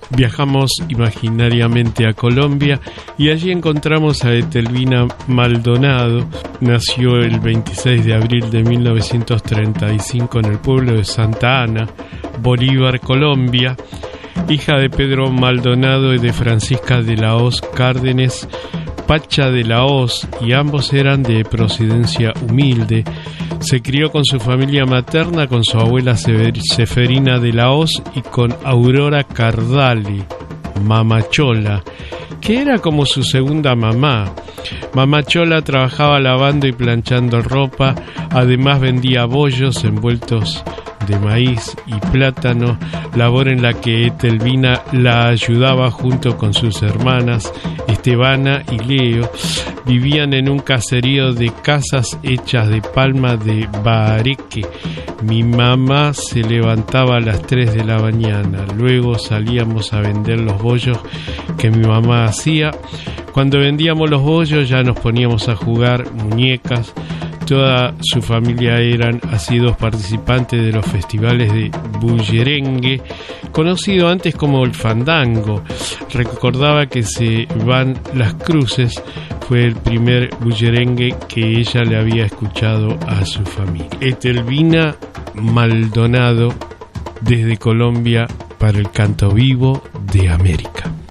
Viajamos imaginariamente a Colombia y allí encontramos a Etelvina Maldonado. Nació el 26 de abril de 1935 en el pueblo de Santa Ana, Bolívar, Colombia, hija de Pedro Maldonado y de Francisca de la Hoz Cárdenas Pacha de la Hoz, y ambos eran de procedencia humilde. Se crió con su familia materna, con su abuela Seferina de la Hoz y con Aurora Cardali, Mamá Chola, que era como su segunda mamá. Mamá Chola trabajaba lavando y planchando ropa, además vendía bollos envueltos de maíz y plátano, labor en la que Etelvina la ayudaba junto con sus hermanas Estebana y Leo. Vivían en un caserío de casas hechas de palma de bahareque. Mi mamá se levantaba a las 3 de la mañana, luego salíamos a vender los bollos que mi mamá hacía. Cuando vendíamos los bollos ya nos poníamos a jugar muñecas. Toda su familia eran asiduos participantes de los festivales de bullerengue, conocido antes como el fandango. Recordaba que Se Van las Cruces fue el primer bullerengue que ella le había escuchado a su familia. Etelvina Maldonado, desde Colombia, para el Canto Vivo de América.